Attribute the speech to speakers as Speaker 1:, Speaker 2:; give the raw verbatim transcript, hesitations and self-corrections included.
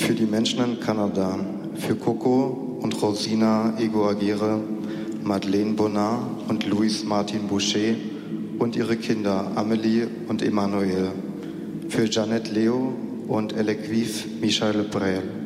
Speaker 1: Für die Menschen in Kanada, für Coco und Rosina Egoagere, Madeleine Bonnard und Louis Martin Boucher und ihre Kinder Amelie und Emmanuel. Für Janet Leo und Elequiv Michael Brel.